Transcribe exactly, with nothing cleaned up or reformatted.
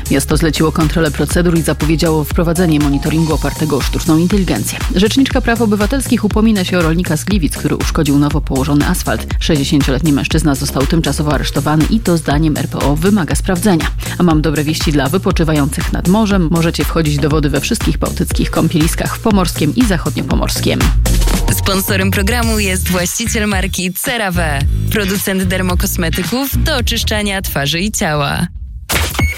Miasto zleciło kontrolę procedur i zapowiedziało wprowadzenie monitoringu opartego o sztuczną inteligencję. Rzeczniczka Praw Obywatelskich upomina się o rolnika z Gliwic, który uszkodził nowo położony asfalt. sześćdziesięcioletni mężczyzna został tymczasowo aresztowany i to zdaniem R P O wymaga sprawdzenia. A mam dobre wieści dla wypoczywających nad morzem. Możecie wchodzić do wody we wszystkich bałtyckich kąpieliskach w Pomorskiem i Zachodniopomorskiem. Sponsorem programu jest właściciel marki CeraVe, producent dermokosmetyków do oczyszczania twarzy i ciała.